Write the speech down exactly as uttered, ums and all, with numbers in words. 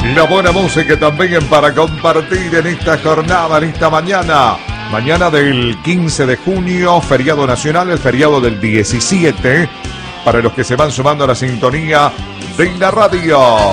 Y la buena música también para compartir en esta jornada, en esta mañana. Mañana del quince de junio, feriado nacional, el feriado del diecisiete, para los que se van sumando a la sintonía de la radio.